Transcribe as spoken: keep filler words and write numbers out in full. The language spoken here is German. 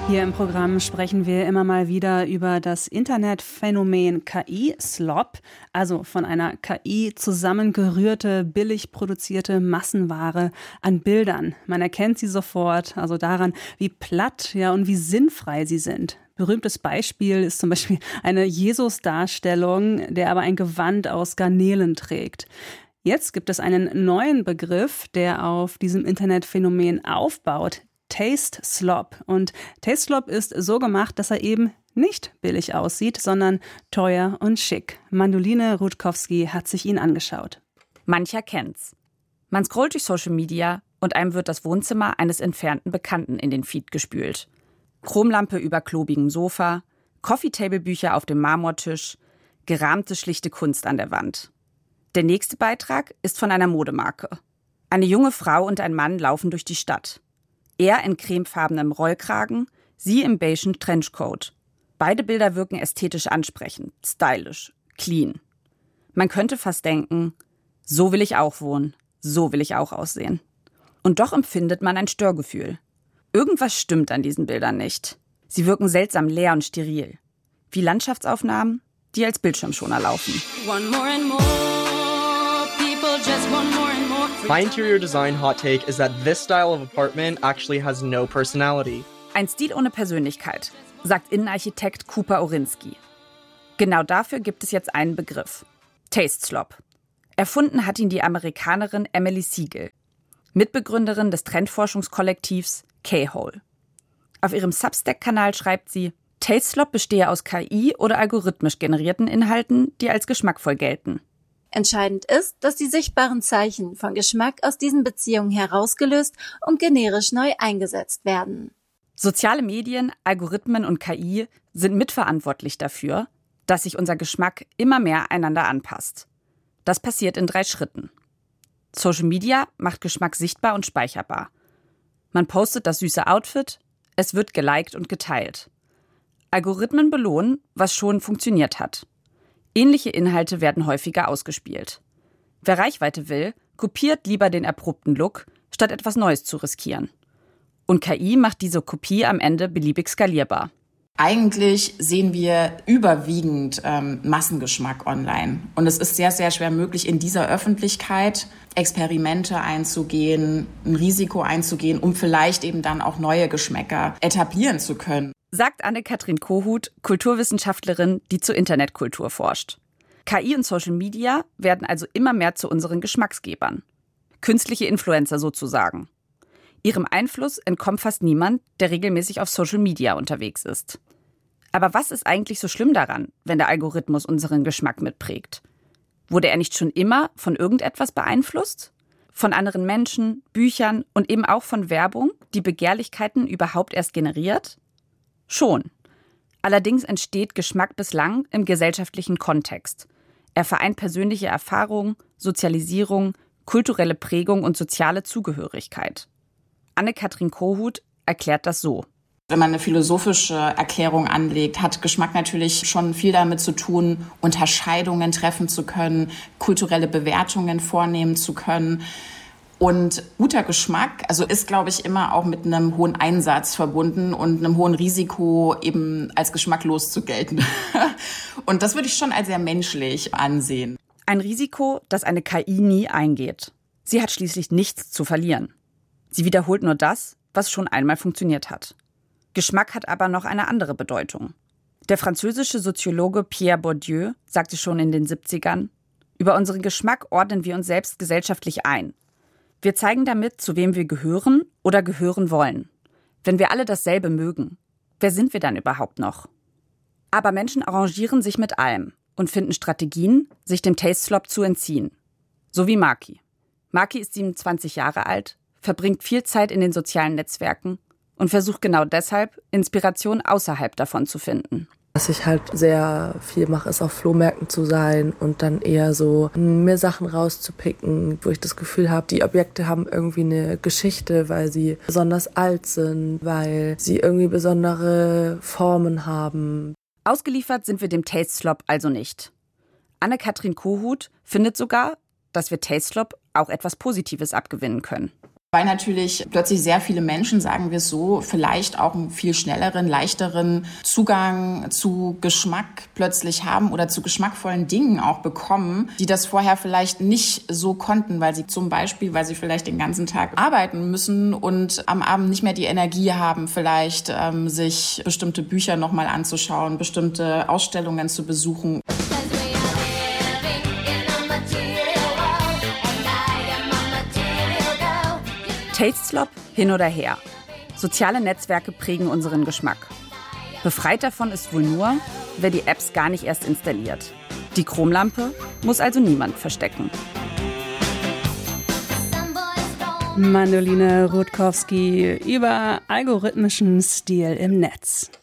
Hier im Programm sprechen wir immer mal wieder über das Internetphänomen K I-Slop, also von einer K I zusammengerührte, billig produzierte Massenware an Bildern. Man erkennt sie sofort, also daran, wie platt, ja, und wie sinnfrei sie sind. Berühmtes Beispiel ist zum Beispiel eine Jesus-Darstellung, der aber ein Gewand aus Garnelen trägt. Jetzt gibt es einen neuen Begriff, der auf diesem Internetphänomen aufbaut: Taste Slop. Und Taste Slop ist so gemacht, dass er eben nicht billig aussieht, sondern teuer und schick. Mandoline Rutkowski hat sich ihn angeschaut. Mancher kennt's. Man scrollt durch Social Media und einem wird das Wohnzimmer eines entfernten Bekannten in den Feed gespült. Chromlampe über klobigem Sofa, Coffee-Table-Bücher auf dem Marmortisch, gerahmte schlichte Kunst an der Wand. Der nächste Beitrag ist von einer Modemarke. Eine junge Frau und ein Mann laufen durch die Stadt. Er in cremefarbenem Rollkragen, sie im beigen Trenchcoat. Beide Bilder wirken ästhetisch ansprechend, stylisch, clean. Man könnte fast denken, so will ich auch wohnen, so will ich auch aussehen. Und doch empfindet man ein Störgefühl. Irgendwas stimmt an diesen Bildern nicht. Sie wirken seltsam leer und steril. Wie Landschaftsaufnahmen, die als Bildschirmschoner laufen. One more and more people just want more and more. My interior design hot take is that this style of apartment actually has no personality. Ein Stil ohne Persönlichkeit, sagt Innenarchitekt Cooper Orinski. Genau dafür gibt es jetzt einen Begriff: Taste Slop. Erfunden hat ihn die Amerikanerin Emily Siegel, Mitbegründerin des Trendforschungskollektivs K-Hole. Auf ihrem Substack-Kanal schreibt sie, Taste Slop bestehe aus K I oder algorithmisch generierten Inhalten, die als geschmackvoll gelten. Entscheidend ist, dass die sichtbaren Zeichen von Geschmack aus diesen Beziehungen herausgelöst und generisch neu eingesetzt werden. Soziale Medien, Algorithmen und K I sind mitverantwortlich dafür, dass sich unser Geschmack immer mehr einander anpasst. Das passiert in drei Schritten. Social Media macht Geschmack sichtbar und speicherbar. Man postet das süße Outfit, es wird geliked und geteilt. Algorithmen belohnen, was schon funktioniert hat. Ähnliche Inhalte werden häufiger ausgespielt. Wer Reichweite will, kopiert lieber den erprobten Look, statt etwas Neues zu riskieren. Und K I macht diese Kopie am Ende beliebig skalierbar. Eigentlich sehen wir überwiegend ähm, Massengeschmack online. Und es ist sehr, sehr schwer möglich, in dieser Öffentlichkeit Experimente einzugehen, ein Risiko einzugehen, um vielleicht eben dann auch neue Geschmäcker etablieren zu können. Sagt Anne-Kathrin Kohut, Kulturwissenschaftlerin, die zur Internetkultur forscht. K I und Social Media werden also immer mehr zu unseren Geschmacksgebern. Künstliche Influencer sozusagen. Ihrem Einfluss entkommt fast niemand, der regelmäßig auf Social Media unterwegs ist. Aber was ist eigentlich so schlimm daran, wenn der Algorithmus unseren Geschmack mitprägt? Wurde er nicht schon immer von irgendetwas beeinflusst? Von anderen Menschen, Büchern und eben auch von Werbung, die Begehrlichkeiten überhaupt erst generiert? Schon. Allerdings entsteht Geschmack bislang im gesellschaftlichen Kontext. Er vereint persönliche Erfahrung, Sozialisierung, kulturelle Prägung und soziale Zugehörigkeit. Anne-Kathrin Kohut erklärt das so. Wenn man eine philosophische Erklärung anlegt, hat Geschmack natürlich schon viel damit zu tun, Unterscheidungen treffen zu können, kulturelle Bewertungen vornehmen zu können. Und guter Geschmack, also ist, glaube ich, immer auch mit einem hohen Einsatz verbunden und einem hohen Risiko, eben als geschmacklos zu gelten. Und das würde ich schon als sehr menschlich ansehen. Ein Risiko, das eine K I nie eingeht. Sie hat schließlich nichts zu verlieren. Sie wiederholt nur das, was schon einmal funktioniert hat. Geschmack hat aber noch eine andere Bedeutung. Der französische Soziologe Pierre Bourdieu sagte schon in den siebzigern, über unseren Geschmack ordnen wir uns selbst gesellschaftlich ein. Wir zeigen damit, zu wem wir gehören oder gehören wollen. Wenn wir alle dasselbe mögen, wer sind wir dann überhaupt noch? Aber Menschen arrangieren sich mit allem und finden Strategien, sich dem Taste Slop zu entziehen. So wie Maki. Maki ist siebenundzwanzig Jahre alt, verbringt viel Zeit in den sozialen Netzwerken und versucht genau deshalb, Inspiration außerhalb davon zu finden. Was ich halt sehr viel mache, ist auf Flohmärkten zu sein und dann eher so mir Sachen rauszupicken, wo ich das Gefühl habe, die Objekte haben irgendwie eine Geschichte, weil sie besonders alt sind, weil sie irgendwie besondere Formen haben. Ausgeliefert sind wir dem Taste Slop also nicht. Anne-Kathrin Kohut findet sogar, dass wir Taste Slop auch etwas Positives abgewinnen können. Weil natürlich plötzlich sehr viele Menschen, sagen wir es so, vielleicht auch einen viel schnelleren, leichteren Zugang zu Geschmack plötzlich haben oder zu geschmackvollen Dingen auch bekommen, die das vorher vielleicht nicht so konnten, weil sie zum Beispiel, weil sie vielleicht den ganzen Tag arbeiten müssen und am Abend nicht mehr die Energie haben, vielleicht ähm, sich bestimmte Bücher nochmal anzuschauen, bestimmte Ausstellungen zu besuchen. Taste Slop hin oder her. Soziale Netzwerke prägen unseren Geschmack. Befreit davon ist wohl nur, wer die Apps gar nicht erst installiert. Die Chromlampe muss also niemand verstecken. Mandoline Rutkowski über algorithmischen Stil im Netz.